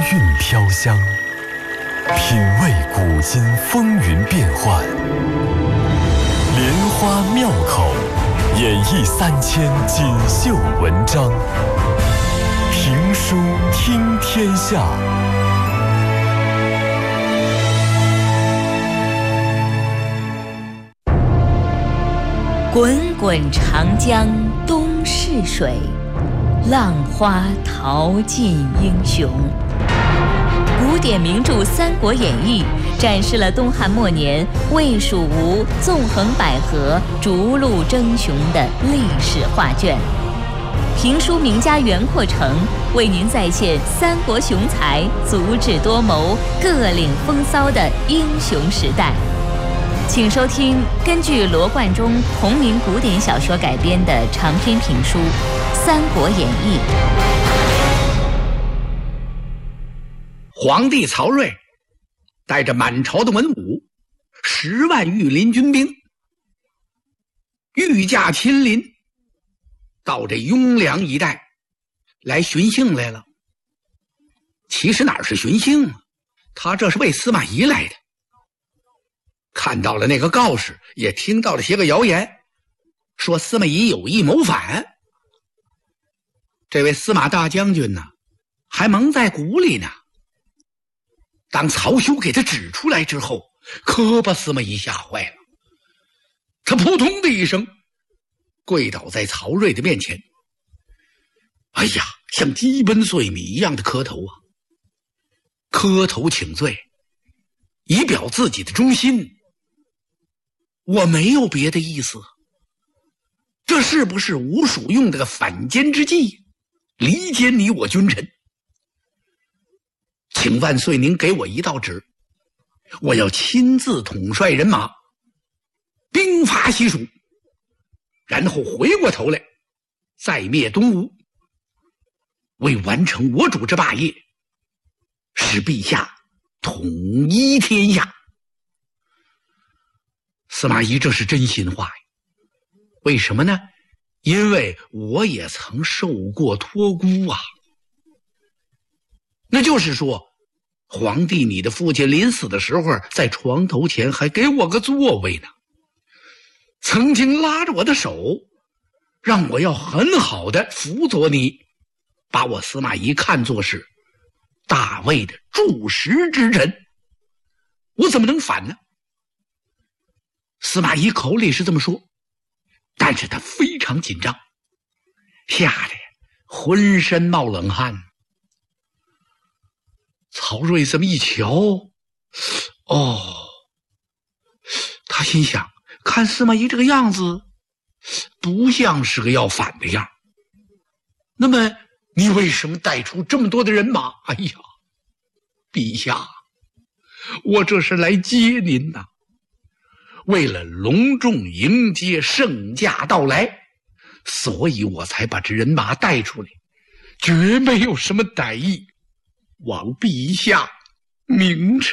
韵飘香，品味古今风云变幻，莲花妙口，演绎3000锦绣文章，评书听天下。 滚滚长江东逝水，浪花淘尽英雄。古典名著《三国演义》展示了东汉末年魏、蜀、吴纵横捭阖、逐鹿争雄的历史画卷。评书名家袁阔成为您再现三国雄才足智多谋、各领风骚的英雄时代。请收听根据罗贯中同名古典小说改编的长篇评书《三国演义》。 皇帝曹睿带着满朝的文武10万御林军兵，御驾亲临到这雍凉一带来巡幸来了。其实哪是巡幸啊，他这是为司马懿来的。看到了那个告示，也听到了些个谣言，说司马懿有意谋反。这位司马大将军呢，还蒙在鼓里呢。当曹休给他指出来之后，可把司马懿吓坏了。他扑通的一声跪倒在曹睿的面前，哎呀，像基本碎米一样的磕头啊！磕头请罪，以表自己的忠心。我没有别的意思，这是不是吴蜀用的个反间之计，离间你我君臣？请万岁您给我一道旨，我要亲自统帅人马，兵伐西蜀，然后回过头来再灭东吴，为完成我主之霸业，使陛下统一天下。司马懿这是真心话呀，为什么呢？因为我也曾受过托孤啊。那就是说，皇帝你的父亲临死的时候，在床头前还给我个座位呢，曾经拉着我的手，让我要很好的辅佐你，把我司马懿看作是大魏的柱石之臣，我怎么能反呢？司马懿口里是这么说，但是他非常紧张，吓得浑身冒冷汗。曹睿这么一瞧，他心想，看司马懿这个样子不像是个要反的样，那么你为什么带出这么多的人马？哎呀，陛下，我这是来接您呐，为了隆重迎接圣驾到来，所以我才把这人马带出来，绝没有什么歹意，望陛下明察。